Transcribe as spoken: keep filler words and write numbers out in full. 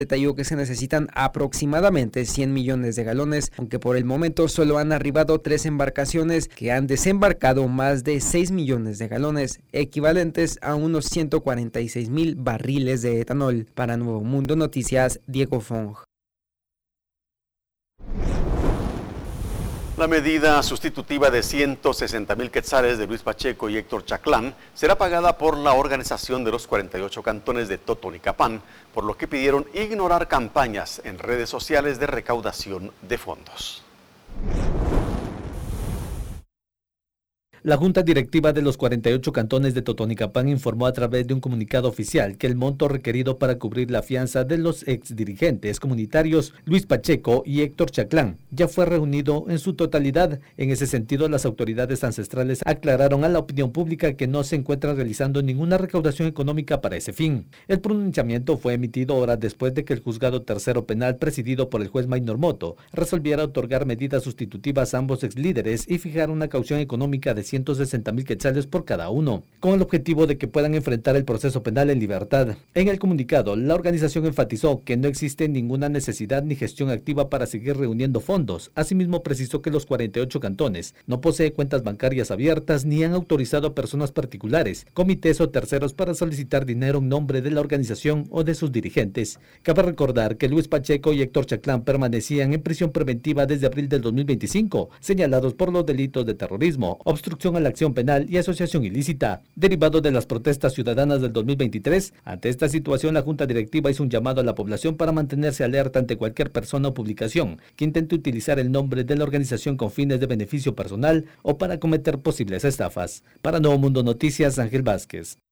Detalló que se necesitan aproximadamente cien millones de galones, aunque por el momento solo han arribado tres embarcaciones que han desembarcado más de seis millones de galones, equivalentes a unos ciento cuarenta y seis mil barriles de etanol. Para Nuevo Mundo Noticias, Diego Fong. La medida sustitutiva de ciento sesenta mil quetzales de Luis Pacheco y Héctor Chaclán será pagada por la organización de los cuarenta y ocho cantones de Totonicapán, por lo que pidieron ignorar campañas en redes sociales de recaudación de fondos. La Junta Directiva de los cuarenta y ocho cantones de Totonicapán informó a través de un comunicado oficial que el monto requerido para cubrir la fianza de los exdirigentes comunitarios Luis Pacheco y Héctor Chaclán ya fue reunido en su totalidad. En ese sentido, las autoridades ancestrales aclararon a la opinión pública que no se encuentran realizando ninguna recaudación económica para ese fin. El pronunciamiento fue emitido horas después de que el juzgado tercero penal, presidido por el juez Maynor Moto, resolviera otorgar medidas sustitutivas a ambos exlíderes y fijar una caución económica de ciento sesenta mil quetzales por cada uno, con el objetivo de que puedan enfrentar el proceso penal en libertad. En el comunicado, la organización enfatizó que no existe ninguna necesidad ni gestión activa para seguir reuniendo fondos. Asimismo, precisó que los cuarenta y ocho cantones no poseen cuentas bancarias abiertas ni han autorizado a personas particulares, comités o terceros para solicitar dinero en nombre de la organización o de sus dirigentes. Cabe recordar que Luis Pacheco y Héctor Chaclán permanecían en prisión preventiva desde abril del dos mil veinticinco, señalados por los delitos de terrorismo, obstrucción a la acción penal y asociación ilícita, derivado de las protestas ciudadanas del dos mil veintitrés. Ante esta situación, la Junta Directiva hizo un llamado a la población para mantenerse alerta ante cualquier persona o publicación que intente utilizar el nombre de la organización con fines de beneficio personal o para cometer posibles estafas. Para Nuevo Mundo Noticias, Ángel Vázquez.